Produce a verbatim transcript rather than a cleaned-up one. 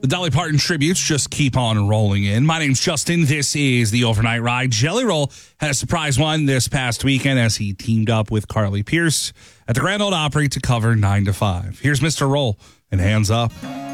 The Dolly Parton tributes just keep on rolling in. My name's Justin. This is the Overnight Ride. Jelly Roll had a surprise one this past weekend as he teamed up with Carly Pearce at the Grand Ole Opry to cover nine to five. Here's Mister Roll and Hands Up.